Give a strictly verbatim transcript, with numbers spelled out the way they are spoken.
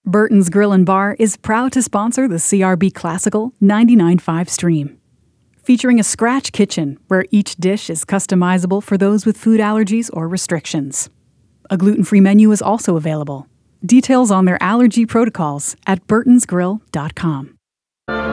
Burton's Grill and Bar is proud to sponsor the C R B Classical ninety-nine point five stream. Featuring a scratch kitchen where each dish is customizable for those with food allergies or restrictions. A gluten-free menu is also available. Details on their allergy protocols at burtons grill dot com.